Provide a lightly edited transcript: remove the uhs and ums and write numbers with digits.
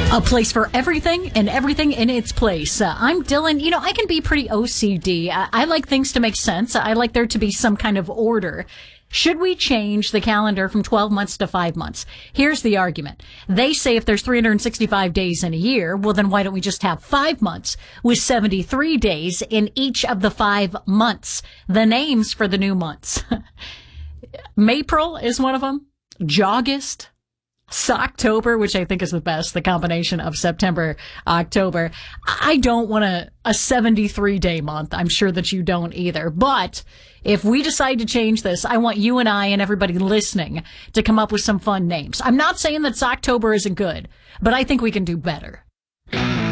A place for everything and everything in its place. I'm Dylan. You know, I can be pretty OCD. I like things to make sense. I like there to be some kind of order. Should we change the calendar from 12 months to 5 months? Here's the argument. They say if there's 365 days in a year, well, then why don't we just have 5 months with 73 days in each of the 5 months? The names for the new months. Maypril is one of them. Joggist. Socktober, which I think is the best, the combination of September, October. I don't want a 73-day month. I'm sure that you don't either. But if we decide to change this, I want you and I and everybody listening to come up with some fun names. I'm not saying that Socktober isn't good, but I think we can do better.